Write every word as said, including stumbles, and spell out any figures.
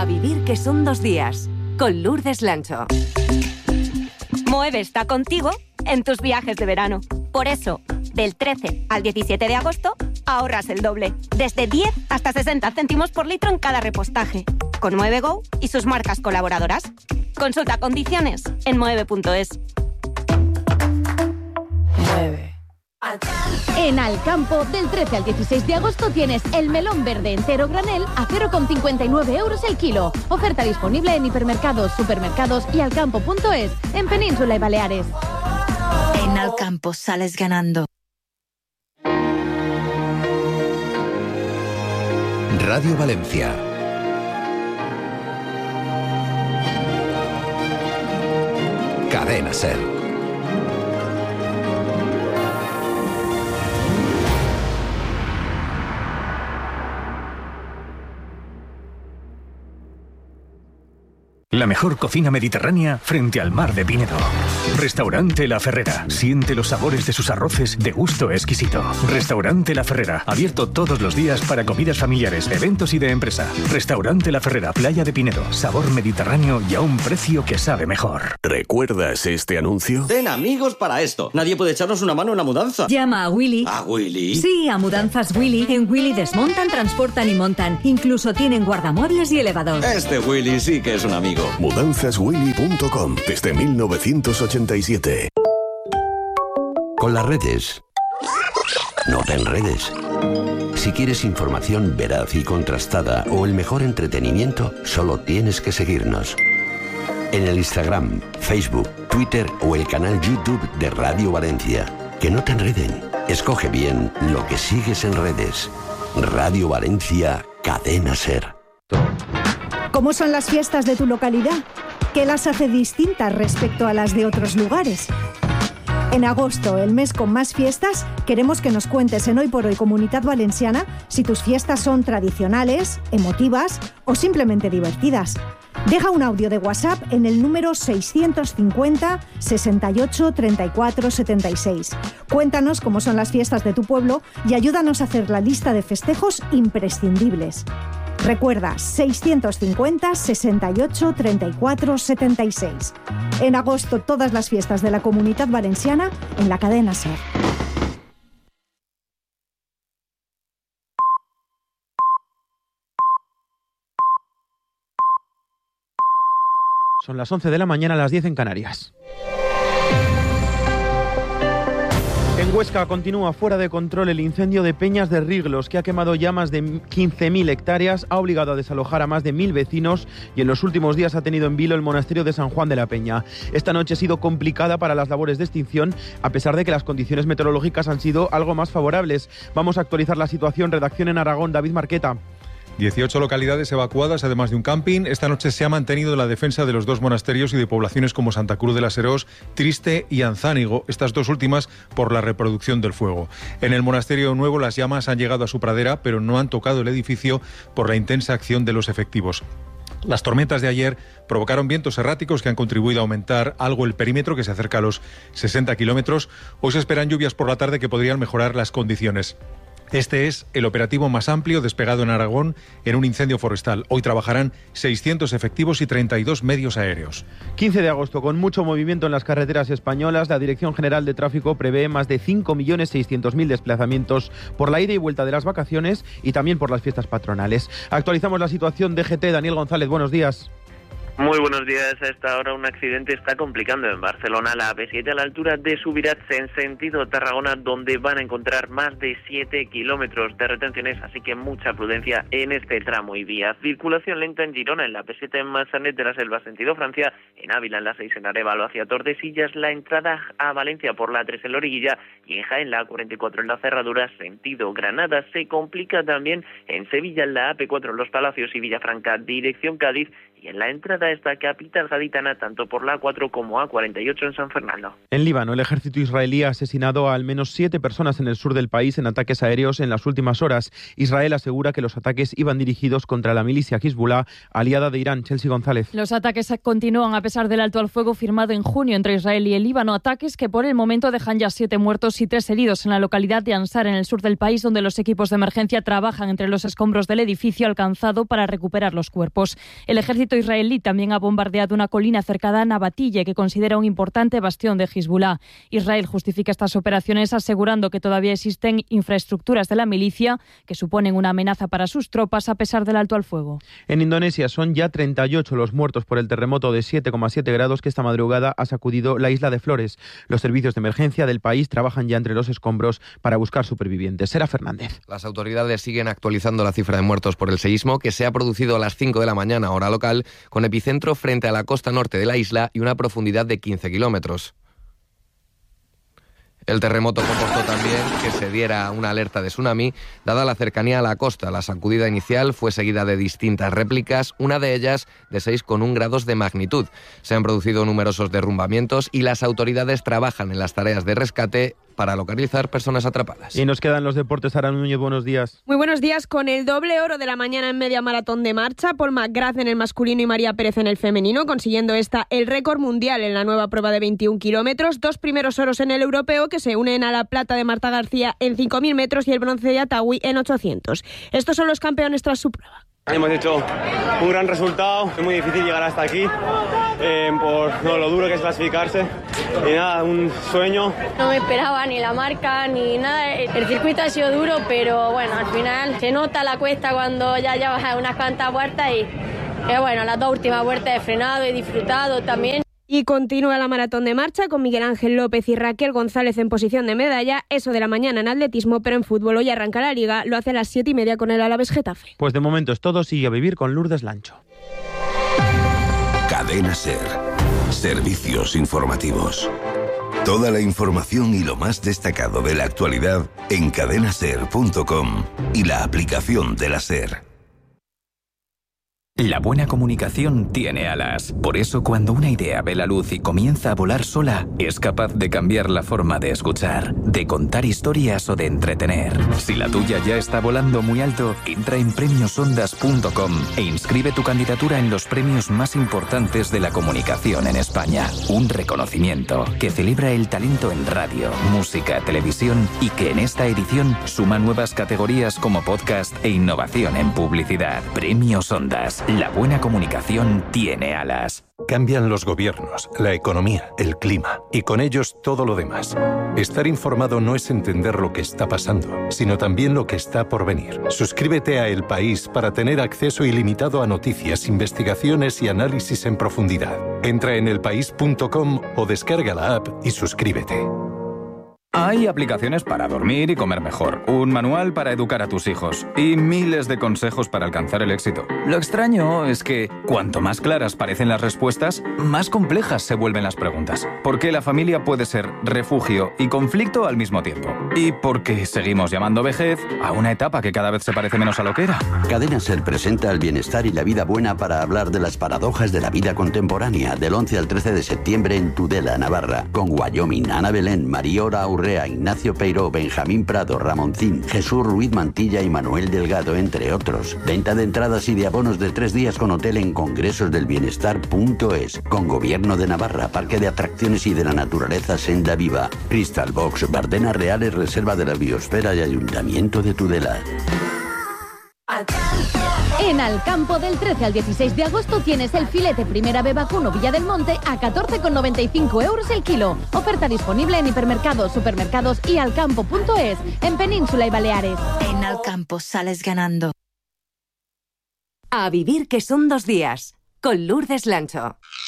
vivir que son dos días. Con Lourdes Lancho. Moeve está contigo en tus viajes de verano. Por eso, del trece al diecisiete de agosto, ahorras el doble. Desde diez hasta sesenta céntimos por litro en cada repostaje. Con Moeve Go y sus marcas colaboradoras. Consulta condiciones en moeve punto es. Mueve. En Alcampo, del trece al dieciséis de agosto tienes el melón verde entero granel a cero coma cincuenta y nueve euros el kilo. Oferta disponible en hipermercados, supermercados y alcampo punto es en Península y Baleares. En Alcampo sales ganando. Radio Valencia. Cadena SER. La mejor cocina mediterránea frente al mar de Pinedo. Restaurante La Ferrera. Siente los sabores de sus arroces de gusto exquisito. Restaurante La Ferrera. Abierto todos los días para comidas familiares, eventos y de empresa. Restaurante La Ferrera, Playa de Pinedo. Sabor mediterráneo y a un precio que sabe mejor. ¿Recuerdas este anuncio? Ten amigos para esto. Nadie puede echarnos una mano en la mudanza. Llama a Willy. ¿A Willy? Sí, a Mudanzas Willy. En Willy desmontan, transportan y montan. Incluso tienen guardamuebles y elevador. Este Willy sí que es un amigo. mudanzas willy punto com desde mil novecientos ochenta y siete. Con las redes, no te enredes. Si quieres información veraz y contrastada o el mejor entretenimiento, solo tienes que seguirnos. En el Instagram, Facebook, Twitter o el canal YouTube de Radio Valencia. Que no te enreden. Escoge bien lo que sigues en redes. Radio Valencia, Cadena SER. ¿Cómo son las fiestas de tu localidad? ¿Qué las hace distintas respecto a las de otros lugares? En agosto, el mes con más fiestas, queremos que nos cuentes en Hoy por Hoy Comunidad Valenciana si tus fiestas son tradicionales, emotivas o simplemente divertidas. Deja un audio de WhatsApp en el número seiscientos cincuenta, sesenta y ocho, treinta y cuatro, setenta y seis. Cuéntanos cómo son las fiestas de tu pueblo y ayúdanos a hacer la lista de festejos imprescindibles. Recuerda, seiscientos cincuenta, sesenta y ocho, treinta y cuatro, setenta y seis. En agosto, todas las fiestas de la Comunidad Valenciana en la cadena SER. Son las once de la mañana, a las diez en Canarias. En Huesca continúa fuera de control el incendio de Peñas de Riglos, que ha quemado ya más de quince mil hectáreas, ha obligado a desalojar a más de mil vecinos y en los últimos días ha tenido en vilo el monasterio de San Juan de la Peña. Esta noche ha sido complicada para las labores de extinción, a pesar de que las condiciones meteorológicas han sido algo más favorables. Vamos a actualizar la situación. Redacción en Aragón, David Marqueta. dieciocho localidades evacuadas, además de un camping. Esta noche se ha mantenido la defensa de los dos monasterios y de poblaciones como Santa Cruz de la Serós, Triste y Anzánigo, estas dos últimas por la reproducción del fuego. En el monasterio nuevo las llamas han llegado a su pradera, pero no han tocado el edificio por la intensa acción de los efectivos. Las tormentas de ayer provocaron vientos erráticos que han contribuido a aumentar algo el perímetro, que se acerca a los sesenta kilómetros. Hoy se esperan lluvias por la tarde que podrían mejorar las condiciones. Este es el operativo más amplio desplegado en Aragón en un incendio forestal. Hoy trabajarán seiscientos efectivos y treinta y dos medios aéreos. quince de agosto, con mucho movimiento en las carreteras españolas, la Dirección General de Tráfico prevé más de cinco millones seiscientos mil desplazamientos por la ida y vuelta de las vacaciones y también por las fiestas patronales. Actualizamos la situación de G T. Daniel González, buenos días. Muy buenos días. A esta hora un accidente está complicando en Barcelona la A P siete a la altura de Subirats en sentido Tarragona, donde van a encontrar más de siete kilómetros de retenciones, así que mucha prudencia en este tramo y vía. Circulación lenta en Girona, en la A P siete en Massanet de la Selva sentido Francia, en Ávila en la seis en Arévalo hacia Tordesillas, la entrada a Valencia por la A tres en Loriguilla y en Jaén la A cuarenta y cuatro en la Cerradura sentido Granada. Se complica también en Sevilla en la A P cuatro en Los Palacios y Villafranca dirección Cádiz Y en la entrada a esta capital gaditana, tanto por la A cuatro como A cuarenta y ocho en San Fernando. En Líbano, el ejército israelí ha asesinado a al menos siete personas en el sur del país en ataques aéreos en las últimas horas. Israel asegura que los ataques iban dirigidos contra la milicia Hezbollah, aliada de Irán. Chelsea González. Los ataques continúan a pesar del alto al fuego firmado en junio entre Israel y el Líbano. Ataques que por el momento dejan ya siete muertos y tres heridos en la localidad de Ansar, en el sur del país, donde los equipos de emergencia trabajan entre los escombros del edificio alcanzado para recuperar los cuerpos. El ejército israelí también ha bombardeado una colina cercana a Nabatille, que considera un importante bastión de Hezbollah. Israel justifica estas operaciones asegurando que todavía existen infraestructuras de la milicia que suponen una amenaza para sus tropas a pesar del alto al fuego. En Indonesia son ya treinta y ocho los muertos por el terremoto de siete coma siete grados que esta madrugada ha sacudido la isla de Flores. Los servicios de emergencia del país trabajan ya entre los escombros para buscar supervivientes. Sara Fernández. Las autoridades siguen actualizando la cifra de muertos por el seísmo, que se ha producido a las cinco de la mañana, hora local, con epicentro frente a la costa norte de la isla y una profundidad de quince kilómetros. El terremoto comportó también que se diera una alerta de tsunami, dada la cercanía a la costa. La sacudida inicial fue seguida de distintas réplicas, una de ellas de seis coma uno grados de magnitud. Se han producido numerosos derrumbamientos y las autoridades trabajan en las tareas de rescate para localizar personas atrapadas. Y nos quedan los deportes. Sara Núñez, buenos días. Muy buenos días. Con el doble oro de la mañana en media maratón de marcha, Paul McGrath en el masculino y María Pérez en el femenino, consiguiendo esta el récord mundial en la nueva prueba de veintiún kilómetros. Dos primeros oros en el europeo que se unen a la plata de Marta García en cinco mil metros y el bronce de Atawi en ochocientos. Estos son los campeones tras su prueba. Hemos hecho un gran resultado, es muy difícil llegar hasta aquí eh, por no, lo duro que es clasificarse y nada, un sueño. No me esperaba ni la marca ni nada, el circuito ha sido duro, pero bueno, al final se nota la cuesta cuando ya llevas unas cuantas vueltas y eh, bueno, las dos últimas vueltas he frenado, he disfrutado también. Y continúa la maratón de marcha con Miguel Ángel López y Raquel González en posición de medalla, eso de la mañana en atletismo, pero en fútbol hoy arranca la Liga, lo hace a las siete y media con el Alavés Getafe. Pues de momento es todo, sigue a vivir con Lourdes Lancho. Cadena SER. Servicios informativos. Toda la información y lo más destacado de la actualidad en cadena ser punto com y la aplicación de la SER. La buena comunicación tiene alas. Por eso, cuando una idea ve la luz y comienza a volar sola, es capaz de cambiar la forma de escuchar, de contar historias o de entretener. Si la tuya ya está volando muy alto, entra en premios ondas punto com e inscribe tu candidatura en los premios más importantes de la comunicación en España. Un reconocimiento que celebra el talento en radio, música, televisión y que en esta edición suma nuevas categorías como podcast e innovación en publicidad. Premios Ondas. La buena comunicación tiene alas. Cambian los gobiernos, la economía, el clima y con ellos todo lo demás. Estar informado no es entender lo que está pasando, sino también lo que está por venir. Suscríbete a El País para tener acceso ilimitado a noticias, investigaciones y análisis en profundidad. Entra en el país punto com o descarga la app y suscríbete. Hay aplicaciones para dormir y comer mejor, un manual para educar a tus hijos y miles de consejos para alcanzar el éxito. Lo extraño es que cuanto más claras parecen las respuestas, más complejas se vuelven las preguntas. Porque la familia puede ser refugio y conflicto al mismo tiempo. Y porque seguimos llamando vejez a una etapa que cada vez se parece menos a lo que era. Cadena SER presenta el bienestar y la vida buena para hablar de las paradojas de la vida contemporánea, del once al trece de septiembre en Tudela, Navarra, con Wyoming, Ana Belén, Mariora Urrea, Ignacio Peiró, Benjamín Prado, Ramoncín, Jesús Ruiz Mantilla y Manuel Delgado, entre otros. Venta de entradas y de abonos de tres días con hotel en congresosdelbienestar punto es, con Gobierno de Navarra, Parque de Atracciones y de la Naturaleza Senda Viva, Crystal Box, Bardenas Reales, Reserva de la Biosfera y Ayuntamiento de Tudela. En Alcampo, del trece al dieciséis de agosto tienes el filete primera B vacuno Villa del Monte a catorce con noventa y cinco euros el kilo. Oferta disponible en hipermercados, supermercados y alcampo punto es, en Península y Baleares. En Alcampo sales ganando. A vivir que son dos días, con Lourdes Lancho.